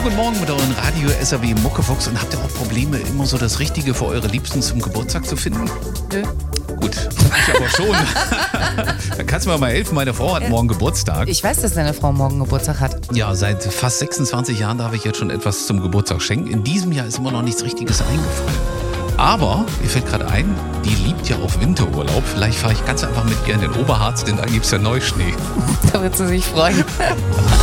Schönen guten Morgen mit euren Radio SAW Muckefuchs. Und habt ihr auch Probleme, immer so das Richtige für eure Liebsten zum Geburtstag zu finden? Gut, ich aber schon. Dann kannst du mir mal helfen, meine Frau hat morgen Geburtstag. Ich weiß, dass deine Frau morgen Geburtstag hat. Ja, seit fast 26 Jahren darf ich jetzt schon etwas zum Geburtstag schenken. In diesem Jahr ist immer noch nichts Richtiges eingefallen. Aber, mir fällt gerade ein, die liebt ja auch Winterurlaub. Vielleicht fahre ich ganz einfach mit ihr in den Oberharz, denn da gibt es ja Neuschnee. Da wird sie sich freuen.